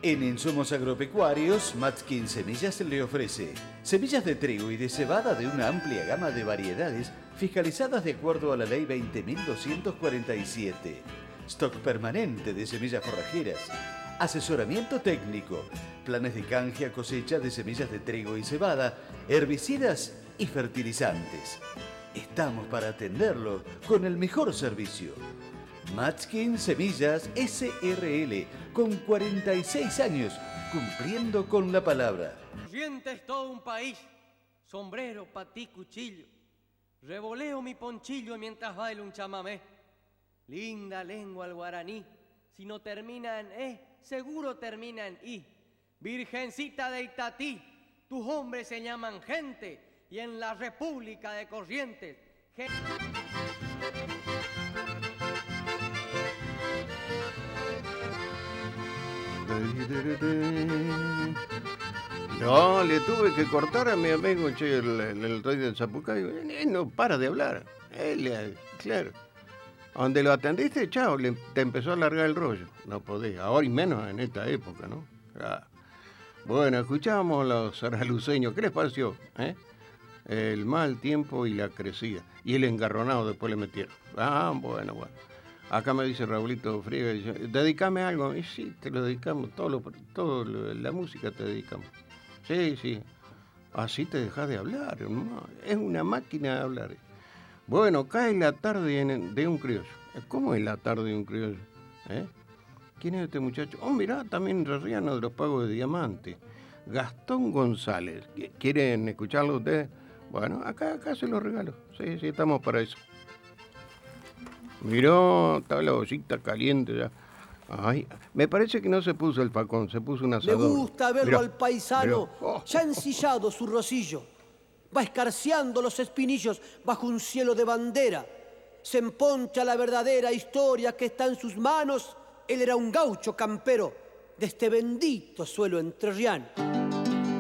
En Insumos Agropecuarios, Matskin Semillas le ofrece semillas de trigo y de cebada de una amplia gama de variedades fiscalizadas de acuerdo a la Ley 20.247. Stock permanente de semillas forrajeras, asesoramiento técnico, planes de canje a cosecha de semillas de trigo y cebada, herbicidas y fertilizantes. Estamos para atenderlo con el mejor servicio. Matskin Semillas SRL, con 46 años, cumpliendo con la palabra. Corrientes todo un país, sombrero, patí, cuchillo. Revoleo mi ponchillo mientras bailo un chamamé. Linda lengua el guaraní, si no termina en E, seguro termina en I. Virgencita de Itatí, tus hombres se llaman gente, y en la República de Corrientes, No, le tuve que cortar a mi amigo che, el rey del Zapucayo. Él no para de hablar. Claro. Donde lo atendiste, chao, te empezó a alargar el rollo. No podés, ahora y menos en esta época, ¿no? Bueno, escuchamos a los saraluceños. ¿Qué les pareció? El mal tiempo y la crecida. Y el engarronado después le metieron. Bueno. Acá me dice Raulito Friega, dice, dedícame algo. Y sí, te lo dedicamos, la música te dedicamos. Sí. Así te dejas de hablar, ¿no? Es una máquina de hablar. Bueno, cae la tarde de un criollo. ¿Cómo es la tarde de un criollo? ¿Quién es este muchacho? Mirá, también Rerriano de los Pagos de Diamante. Gastón González. ¿Quieren escucharlo ustedes? Bueno, acá se los regalo. Sí, estamos para eso. Miró, está la ollita caliente ya. Ay, me parece que no se puso el facón, se puso un asador. Me gusta verlo al paisano, ya ensillado su rocillo. Va escarceando los espinillos bajo un cielo de bandera. Se emponcha la verdadera historia que está en sus manos. Él era un gaucho campero de este bendito suelo entrerriano.